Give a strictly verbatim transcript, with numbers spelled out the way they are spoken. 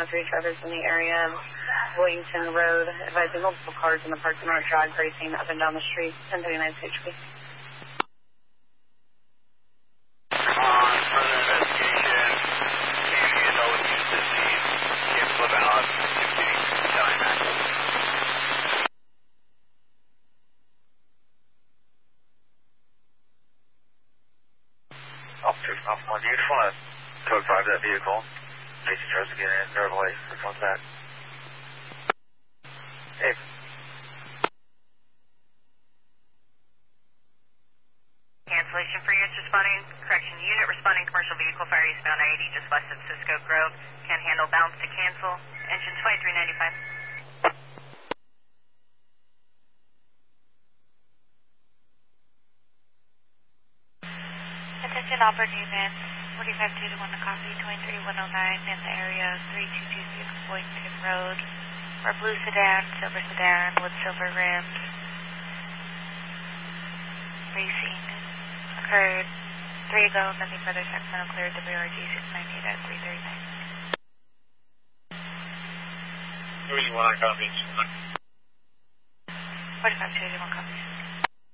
three drivers in the area of Williamson Road, advising multiple cars in the parking lot drag racing up and down the street, ten thirty-nine C H P. Officer from Alpha one, do you just want to code five that vehicle? Jason tries to get in, drive away, response back. Hey. Cancellation for units responding, correction, unit responding commercial vehicle fire eastbound I eighty just west of Cisco Grove. Can't handle bounce to cancel. Engine twenty-three ninety-five. Attention operating units, forty-five two to one to copy, twenty-three one oh nine in the area, three two two six Boynton Road, or blue sedan, silver sedan with silver rims. Racing occurred three ago, nothing further. Sacramento cleared W R G six ninety-eight at three thirty-nine. Who do you want to copy? forty-five two to one copy.